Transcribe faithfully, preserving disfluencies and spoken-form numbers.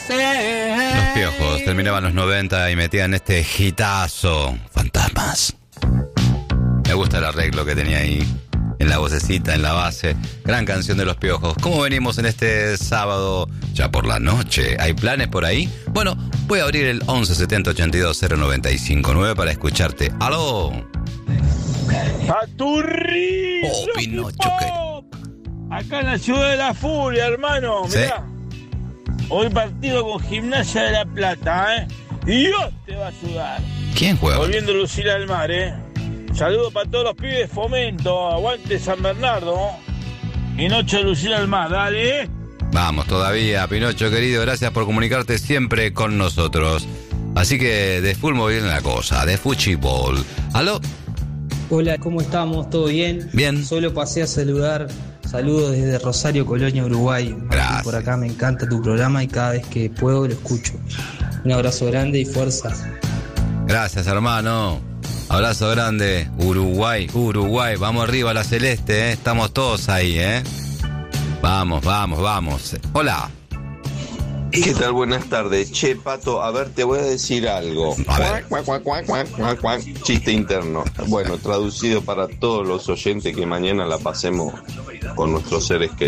Los Piojos terminaban los noventa y metían este hitazo. Fantasmas. Me gusta el arreglo que tenía ahí, en la vocecita, en la base. Gran canción de Los Piojos. ¿Cómo venimos en este sábado ya por la noche? ¿Hay planes por ahí? Bueno, voy a abrir el once setenta ochenta y dos cero noventa y cinco nueve para escucharte. ¡Aló! ¡Paturri! ¡Oh, Pinocho! Que... Acá en la ciudad de la furia, hermano. ¿Sí? Mirá. Hoy partido con Gimnasia de La Plata, ¿eh? Dios te va a ayudar. ¿Quién juega? Volviendo Lucila al mar, ¿eh? Saludos para todos los pibes de Fomento. Aguante San Bernardo. Y noche Lucila al mar, dale, ¿eh? Vamos todavía, Pinocho querido. Gracias por comunicarte siempre con nosotros. Así que de fútbol viene la cosa, de fútbol. ¿Aló? Hola, ¿cómo estamos? ¿Todo bien? Bien. Solo pasé a saludar. Saludos desde Rosario, Colonia, Uruguay. Gracias. Por acá me encanta tu programa y cada vez que puedo lo escucho. Un abrazo grande y fuerza. Gracias, hermano. Abrazo grande. Uruguay, Uruguay. Vamos arriba a la celeste, ¿eh? Estamos todos ahí, ¿eh? Vamos, vamos, vamos. Hola. ¿Qué tal? Buenas tardes. Che, Pato, a ver, te voy a decir algo. A ver. Cuac, cuac, cuac, cuac, cuac, cuac. Chiste interno. Bueno, traducido para todos los oyentes que mañana la pasemos con nuestros seres queridos.